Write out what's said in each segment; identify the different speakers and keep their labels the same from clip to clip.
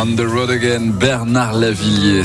Speaker 1: On the road again, Bernard Lavilliers,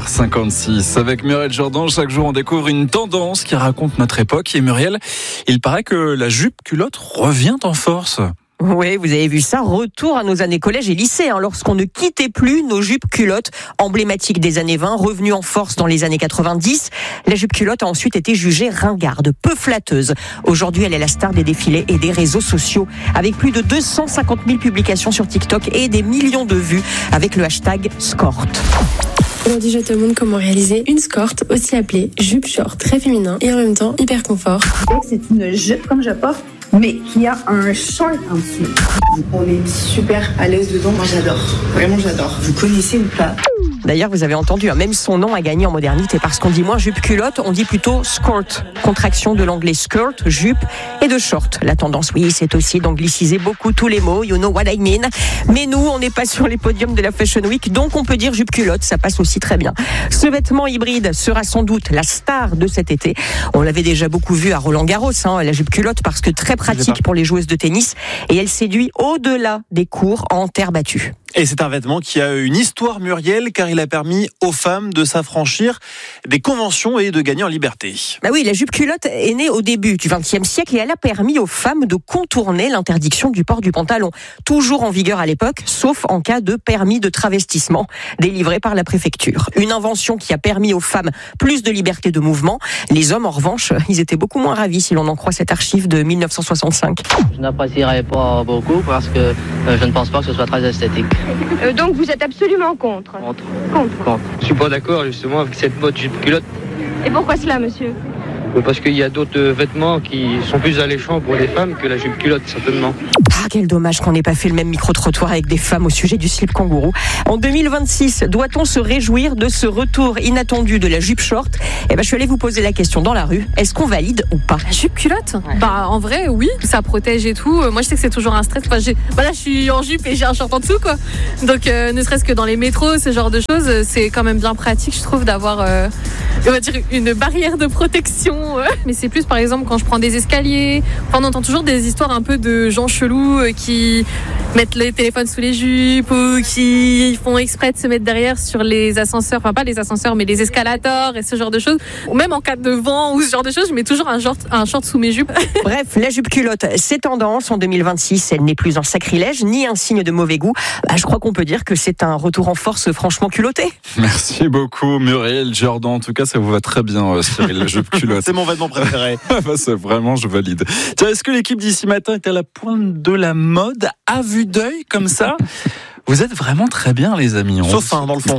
Speaker 1: 5h56. Avec Muriel Jourdan, chaque jour on découvre une tendance qui raconte notre époque. Et Muriel, il paraît que la jupe culotte revient en force.
Speaker 2: Oui, vous avez vu ça, retour à nos années collège et lycée, lorsqu'on ne quittait plus nos jupes culottes, emblématiques des années 20, revenues en force dans les années 90. La jupe culotte a ensuite été jugée ringarde, peu flatteuse. Aujourd'hui, elle est la star des défilés et des réseaux sociaux, avec plus de 250 000 publications sur TikTok et des millions de vues avec le hashtag Skort.
Speaker 3: Aujourd'hui, je te montre comment réaliser une skort, aussi appelée jupe short, très féminin et en même temps hyper confort.
Speaker 4: C'est une jupe comme je porte, mais qui a un short en dessous. On est super à l'aise dedans. Moi, j'adore. Vraiment, j'adore. Vous connaissez ou pas ?
Speaker 2: D'ailleurs, vous avez entendu, même son nom a gagné en modernité parce qu'on dit moins jupe culotte, on dit plutôt skirt, contraction de l'anglais skirt, jupe et de short. La tendance, oui, c'est aussi d'angliciser beaucoup tous les mots, you know what I mean. Mais nous, on n'est pas sur les podiums de la Fashion Week, donc on peut dire jupe culotte, ça passe aussi très bien. Ce vêtement hybride sera sans doute la star de cet été. On l'avait déjà beaucoup vu à Roland-Garros, la jupe culotte, parce que très pratique pour les joueuses de tennis et elle séduit au-delà des cours en terre battue.
Speaker 5: Et c'est un vêtement qui a une histoire, Muriel, car il a permis aux femmes de s'affranchir des conventions et de gagner en liberté.
Speaker 2: Bah oui, la jupe culotte est née au début du XXe siècle et elle a permis aux femmes de contourner l'interdiction du port du pantalon. Toujours en vigueur à l'époque, sauf en cas de permis de travestissement délivré par la préfecture. Une invention qui a permis aux femmes plus de liberté de mouvement. Les hommes, en revanche, ils étaient beaucoup moins ravis si l'on en croit cette archive de 1965.
Speaker 6: Je n'apprécierais pas beaucoup parce que je ne pense pas que ce soit très esthétique.
Speaker 7: Donc vous êtes absolument contre.
Speaker 6: Contre. Je suis pas d'accord justement avec cette mode jupe culotte.
Speaker 7: Et pourquoi cela, monsieur ?
Speaker 6: Parce qu'il y a d'autres vêtements qui sont plus alléchants pour les femmes que la jupe culotte, certainement.
Speaker 2: Ah, quel dommage qu'on n'ait pas fait le même micro-trottoir avec des femmes au sujet du slip kangourou. En 2026, doit-on se réjouir de ce retour inattendu de la jupe short ? Je suis allée vous poser la question dans la rue. Est-ce qu'on valide ou pas ?
Speaker 8: La jupe culotte ? En vrai, oui. Ça protège et tout. Moi, je sais que c'est toujours un stress. Là, je suis en jupe et j'ai un short en dessous, quoi. Donc, ne serait-ce que dans les métros, ce genre de choses, c'est quand même bien pratique, je trouve, d'avoir, on va dire, une barrière de protection. Mais c'est plus, par exemple, quand je prends des escaliers. On entend toujours des histoires un peu de gens chelous qui mettent les téléphones sous les jupes ou qui font exprès de se mettre derrière sur les ascenseurs. Enfin, pas les ascenseurs, mais les escalators et ce genre de choses. Ou même en cas de vent ou ce genre de choses, je mets toujours un short sous mes jupes.
Speaker 2: Bref, la jupe culotte, c'est tendance. En 2026, elle n'est plus un sacrilège ni un signe de mauvais goût. Je crois qu'on peut dire que c'est un retour en force franchement culotté.
Speaker 1: Merci beaucoup, Muriel Jourdan. En tout cas, ça vous va très bien, Cyril, la jupe culotte.
Speaker 5: C'est mon vêtement préféré.
Speaker 1: C'est vraiment, je valide. Tiens, est-ce que l'équipe d'ici matin est à la pointe de la mode, à vue d'œil, comme ça ? Vous êtes vraiment très bien, les amis.
Speaker 5: Sauf dans le fond.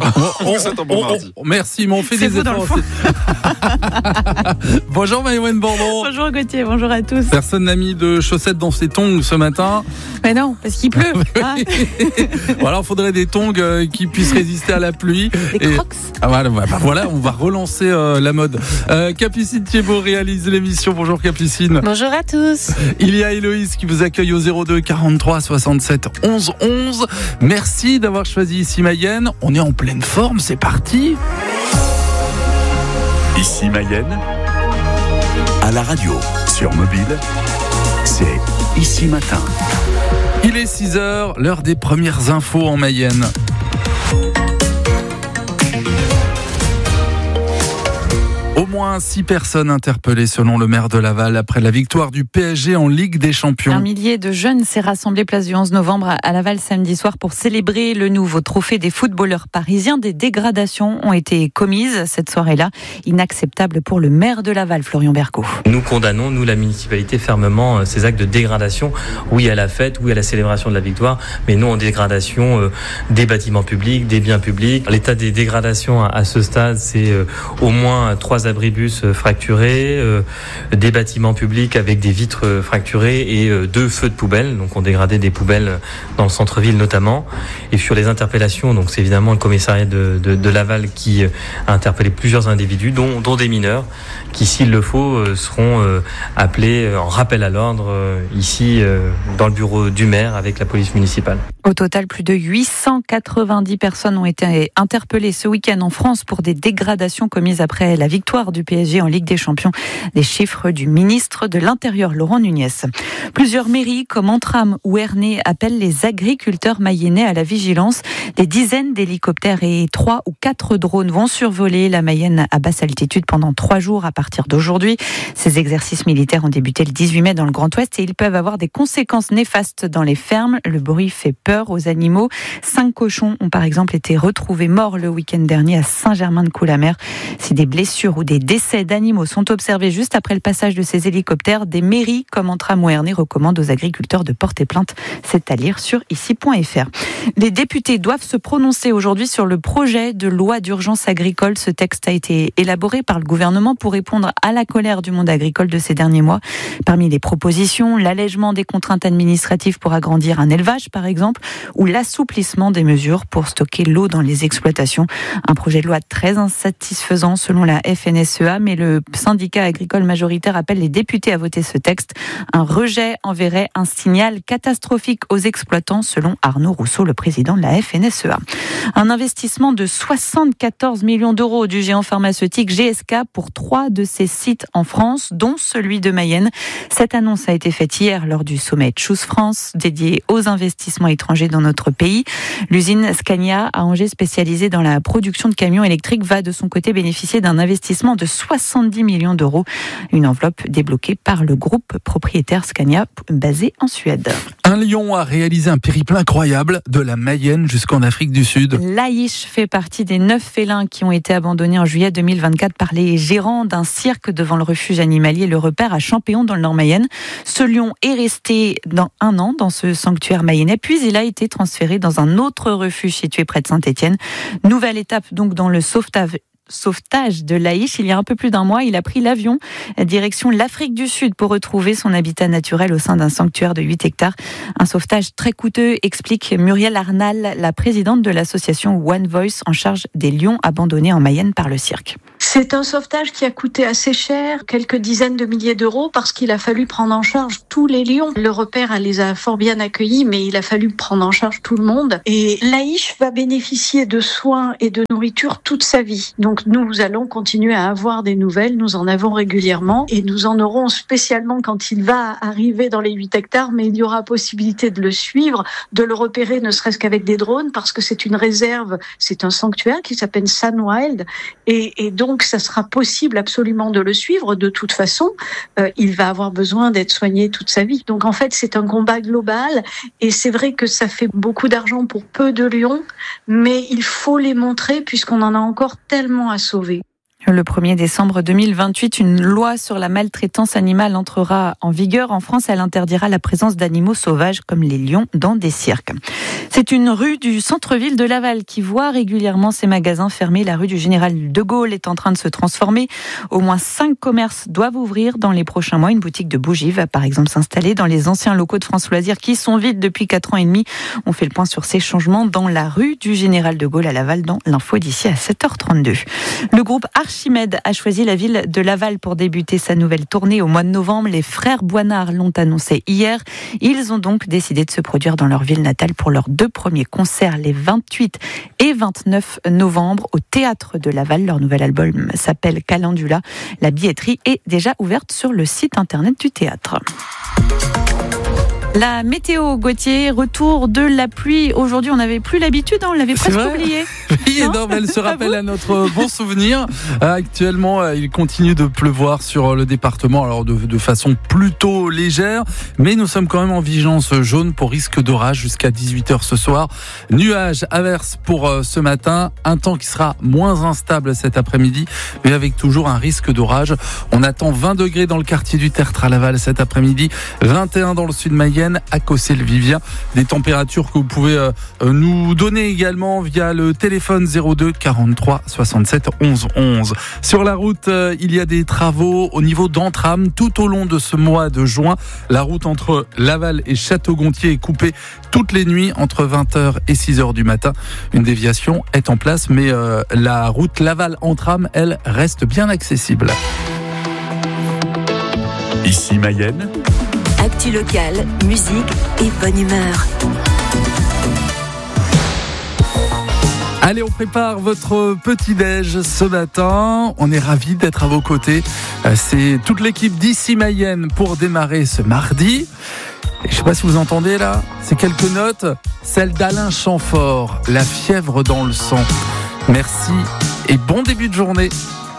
Speaker 9: Merci, mais on fait des efforts. Bonjour Maïwenn Bourdon.
Speaker 10: Bonjour Gauthier, bonjour à tous.
Speaker 9: Personne n'a mis de chaussettes dans ses tongs ce matin.
Speaker 10: Mais non, parce qu'il pleut.
Speaker 9: Voilà, il faudrait des tongs qui puissent résister à la pluie.
Speaker 10: Des crocs.
Speaker 9: Voilà, on va relancer la mode. Capucine Thiebaud réalise l'émission. Bonjour Capucine.
Speaker 10: Bonjour à tous.
Speaker 9: Il y a Héloïse qui vous accueille au 02 43 67 11 11. Merci d'avoir choisi Ici Mayenne. On est en pleine forme, c'est parti.
Speaker 11: Ici Mayenne, à la radio, sur mobile, c'est Ici Matin.
Speaker 9: Il est 6h, l'heure des premières infos en Mayenne. Au moins 6 personnes interpellées selon le maire de Laval après la victoire du PSG en Ligue des Champions.
Speaker 10: Un millier de jeunes s'est rassemblé place du 11 novembre à Laval samedi soir pour célébrer le nouveau trophée des footballeurs parisiens. Des dégradations ont été commises cette soirée-là. Inacceptable pour le maire de Laval, Florian Berco.
Speaker 12: Nous condamnons, nous la municipalité, fermement ces actes de dégradation. Oui à la fête, oui à la célébration de la victoire, mais non en dégradation des bâtiments publics, des biens publics. L'état des dégradations à ce stade, c'est au moins 3 abribus fracturés, des bâtiments publics avec des vitres fracturées et 2 feux de poubelles. Donc on dégradait des poubelles dans le centre-ville notamment. Et sur les interpellations, donc c'est évidemment le commissariat de Laval qui a interpellé plusieurs individus, dont des mineurs, qui s'il le faut seront appelés en rappel à l'ordre ici dans le bureau du maire avec la police municipale.
Speaker 10: Au total, plus de 890 personnes ont été interpellées ce week-end en France pour des dégradations commises après la victoire victoire du PSG en Ligue des Champions. Des chiffres du ministre de l'Intérieur, Laurent Nunez. Plusieurs mairies, comme Antram ou Ernée, appellent les agriculteurs mayennais à la vigilance. Des dizaines d'hélicoptères et 3 ou 4 drones vont survoler la Mayenne à basse altitude pendant 3 jours à partir d'aujourd'hui. Ces exercices militaires ont débuté le 18 mai dans le Grand Ouest et ils peuvent avoir des conséquences néfastes dans les fermes. Le bruit fait peur aux animaux. 5 cochons ont par exemple été retrouvés morts le week-end dernier à Saint-Germain-de-Coulamer. Si des blessures ou des décès d'animaux sont observés juste après le passage de ces hélicoptères, des mairies comme Antram ou Ernée recommandent aux agriculteurs de porter plainte. C'est à lire sur ici.fr. Les députés doivent se prononcer aujourd'hui sur le projet de loi d'urgence agricole. Ce texte a été élaboré par le gouvernement pour répondre à la colère du monde agricole de ces derniers mois. Parmi les propositions, l'allègement des contraintes administratives pour agrandir un élevage, par exemple, ou l'assouplissement des mesures pour stocker l'eau dans les exploitations. Un projet de loi très insatisfaisant selon la FNSEA, mais le syndicat agricole majoritaire appelle les députés à voter ce texte. Un rejet enverrait un signal catastrophique aux exploitants, selon Arnaud Rousseau, le président de la FNSEA. Un investissement de 74 millions d'euros du géant pharmaceutique GSK pour 3 de ses sites en France, dont celui de Mayenne. Cette annonce a été faite hier lors du sommet Choose France, dédié aux investissements étrangers dans notre pays. L'usine Scania à Angers, spécialisée dans la production de camions électriques, va de son côté bénéficier d'un investissement de 70 millions d'euros. Une enveloppe débloquée par le groupe propriétaire Scania, basé en Suède.
Speaker 9: Un lion a réalisé un périple incroyable de la Mayenne jusqu'en Afrique du Sud.
Speaker 10: L'Aïch fait partie des 9 félins qui ont été abandonnés en juillet 2024 par les gérants d'un cirque devant le refuge animalier Le Repère à Champéon dans le Nord-Mayenne. Ce lion est resté un an dans ce sanctuaire mayennais, puis il a été transféré dans un autre refuge situé près de Saint-Étienne. Nouvelle étape donc dans le sauvetage de l'Aïch. Il y a un peu plus d'un mois, il a pris l'avion direction l'Afrique du Sud pour retrouver son habitat naturel au sein d'un sanctuaire de 8 hectares. Un sauvetage très coûteux, explique Muriel Arnal, la présidente de l'association One Voice en charge des lions abandonnés en Mayenne par le cirque.
Speaker 13: C'est un sauvetage qui a coûté assez cher, quelques dizaines de milliers d'euros, parce qu'il a fallu prendre en charge tous les lions. Le Repère les a fort bien accueillis, mais il a fallu prendre en charge tout le monde. Et l'Aïch va bénéficier de soins et de nourriture toute sa vie. Donc nous allons continuer à avoir des nouvelles, nous en avons régulièrement, et nous en aurons spécialement quand il va arriver dans les 8 hectares, mais il y aura possibilité de le suivre, de le repérer, ne serait-ce qu'avec des drones, parce que c'est une réserve, c'est un sanctuaire qui s'appelle Sunwild, et donc ça sera possible absolument de le suivre. De toute façon, il va avoir besoin d'être soigné toute sa vie. Donc en fait, c'est un combat global, et c'est vrai que ça fait beaucoup d'argent pour peu de lions, mais il faut les montrer puisqu'on en a encore tellement à sauver.
Speaker 10: Le 1er décembre 2028, une loi sur la maltraitance animale entrera en vigueur. En France, elle interdira la présence d'animaux sauvages comme les lions dans des cirques. C'est une rue du centre-ville de Laval qui voit régulièrement ses magasins fermés. La rue du Général de Gaulle est en train de se transformer. Au moins 5 commerces doivent ouvrir dans les prochains mois. Une boutique de bougies va par exemple s'installer dans les anciens locaux de France Loisirs qui sont vides depuis 4 ans et demi. On fait le point sur ces changements dans la rue du Général de Gaulle à Laval dans l'info d'ici à 7h32. Le groupe Archimède a choisi la ville de Laval pour débuter sa nouvelle tournée au mois de novembre. Les frères Boinard l'ont annoncé hier. Ils ont donc décidé de se produire dans leur ville natale pour leurs 2 premiers concerts les 28 et 29 novembre au Théâtre de Laval. Leur nouvel album s'appelle Calendula. La billetterie est déjà ouverte sur le site internet du théâtre. La météo, Gauthier, retour de la pluie. Aujourd'hui, on n'avait plus l'habitude, on l'avait presque oublié.
Speaker 9: Oui, non, mais elle se rappelle à notre bon souvenir. Actuellement, il continue de pleuvoir sur le département, alors de façon plutôt légère, mais nous sommes quand même en vigilance jaune pour risque d'orage jusqu'à 18h ce soir. Nuages, averses pour ce matin, un temps qui sera moins instable cet après-midi, mais avec toujours un risque d'orage. On attend 20 degrés dans le quartier du Tertre à Laval cet après-midi, 21 dans le sud Mayenne, à Cossé-le-Vivien. Des températures que vous pouvez nous donner également via le téléphone 02 43 67 11 11. Sur la route, il y a des travaux au niveau d'Antram tout au long de ce mois de juin. La route entre Laval et Château-Gontier est coupée toutes les nuits entre 20h et 6h du matin. Une déviation est en place, mais la route Laval-Antram, elle, reste bien accessible.
Speaker 11: Ici Mayenne.
Speaker 14: Actu locale, musique, musique et bonne humeur.
Speaker 9: Allez, on prépare votre petit-déj ce matin. On est ravis d'être à vos côtés. C'est toute l'équipe d'Ici Mayenne pour démarrer ce mardi. Et je ne sais pas si vous entendez là, c'est quelques notes. Celle d'Alain Chamfort, La fièvre dans le sang. Merci et bon début de journée.